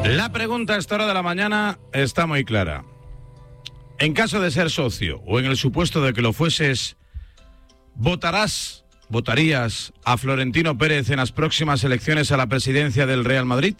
La pregunta a esta hora de la mañana está muy clara. En caso de ser socio o en el supuesto de que lo fueses, ¿votarías a Florentino Pérez en las próximas elecciones a la presidencia del Real Madrid?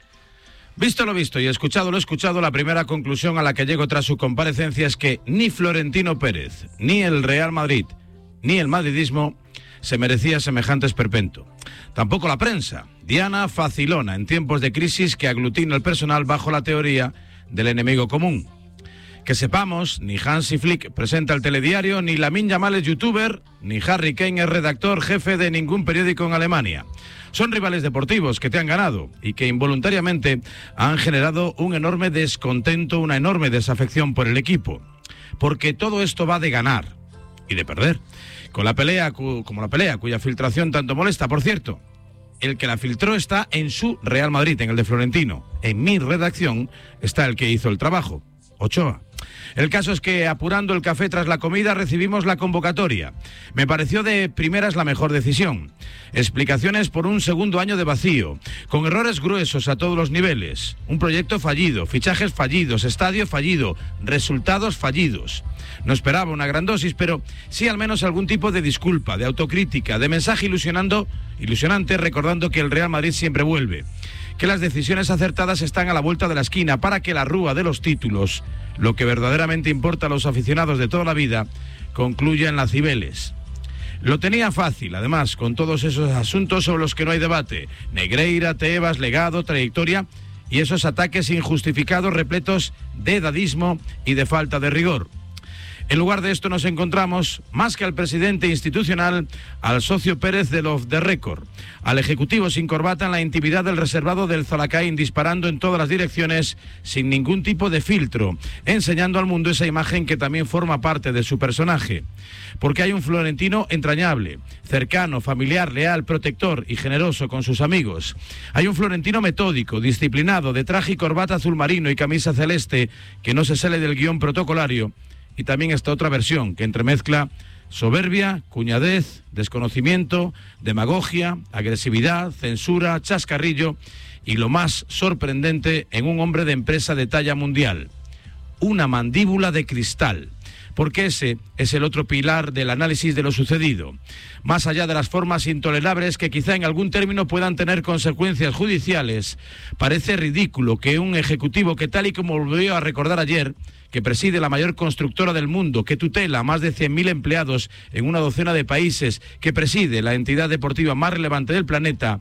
Visto lo visto y escuchado lo escuchado, la primera conclusión a la que llego tras su comparecencia es que ni Florentino Pérez, ni el Real Madrid, ni el madridismo se merecía semejante esperpento. Tampoco la prensa, diana facilona en tiempos de crisis que aglutina el personal bajo la teoría del enemigo común. Que sepamos, ni Hansi Flick presenta el telediario, ni Lamine Yamal es youtuber, ni Harry Kane es redactor jefe de ningún periódico en Alemania. Son rivales deportivos que te han ganado y que involuntariamente han generado un enorme descontento, una enorme desafección por el equipo. Porque todo esto va de ganar y de perder. Como la pelea cuya filtración tanto molesta. Por cierto, el que la filtró está en su Real Madrid, en el de Florentino. En mi redacción está el que hizo el trabajo, Ochoa. El caso es que, apurando el café tras la comida, recibimos la convocatoria. Me pareció de primeras la mejor decisión. Explicaciones por un segundo año de vacío, con errores gruesos a todos los niveles. Un proyecto fallido, fichajes fallidos, estadio fallido, resultados fallidos. No esperaba una gran dosis, pero sí al menos algún tipo de disculpa, de autocrítica, de mensaje ilusionante, recordando que el Real Madrid siempre vuelve. Que las decisiones acertadas están a la vuelta de la esquina para que la rúa de los títulos, lo que verdaderamente importa a los aficionados de toda la vida, concluya en las Cibeles. Lo tenía fácil, además, con todos esos asuntos sobre los que no hay debate. Negreira, Tebas, legado, trayectoria y esos ataques injustificados repletos de edadismo y de falta de rigor. En lugar de esto nos encontramos, más que al presidente institucional, al socio Pérez del Off the Record, al ejecutivo sin corbata en la intimidad del reservado del Zalacaín, disparando en todas las direcciones sin ningún tipo de filtro, enseñando al mundo esa imagen que también forma parte de su personaje. Porque hay un Florentino entrañable, cercano, familiar, leal, protector y generoso con sus amigos. Hay un Florentino metódico, disciplinado, de traje y corbata azul marino y camisa celeste, que no se sale del guión protocolario. Y también esta otra versión que entremezcla soberbia, cuñadez, desconocimiento, demagogia, agresividad, censura, chascarrillo y lo más sorprendente en un hombre de empresa de talla mundial. Una mandíbula de cristal. Porque ese es el otro pilar del análisis de lo sucedido. Más allá de las formas intolerables que quizá en algún término puedan tener consecuencias judiciales, parece ridículo que un ejecutivo que, tal y como volvió a recordar ayer, que preside la mayor constructora del mundo, que tutela a más de 100.000 empleados en una docena de países, que preside la entidad deportiva más relevante del planeta,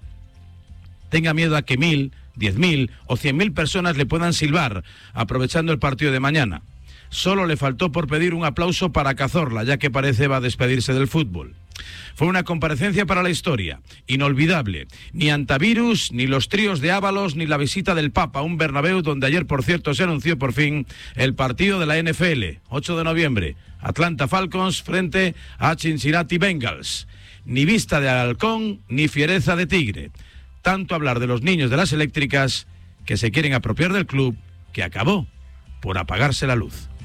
tenga miedo a que 1.000, 10.000 o 100.000 personas le puedan silbar aprovechando el partido de mañana. Solo le faltó por pedir un aplauso para Cazorla, ya que parece va a despedirse del fútbol. Fue una comparecencia para la historia, inolvidable. Ni antivirus, ni los tríos de Ábalos, ni la visita del Papa a un Bernabéu, donde ayer, por cierto, se anunció por fin el partido de la NFL, 8 de noviembre, Atlanta Falcons frente a Cincinnati Bengals. Ni vista de halcón, ni fiereza de tigre. Tanto hablar de los niños de las eléctricas que se quieren apropiar del club, que acabó por apagarse la luz.